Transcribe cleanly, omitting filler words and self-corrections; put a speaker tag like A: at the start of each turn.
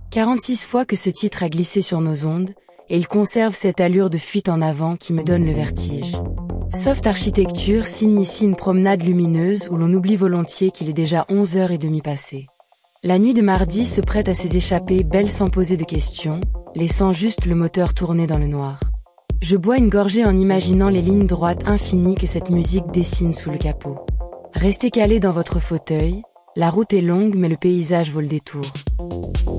A: 46 fois que ce titre a glissé sur nos ondes, et il conserve cette allure de fuite en avant qui me donne le vertige. Soft Architecture signe ici une promenade lumineuse où l'on oublie volontiers qu'il est déjà 11h30 passées. La nuit de mardi se prête à ces échappées belles sans poser de questions, laissant juste le moteur tourner dans le noir. Je bois une gorgée en imaginant les lignes droites infinies que cette musique dessine sous le capot. Restez calés dans votre fauteuil, la route est longue mais le paysage vaut le détour.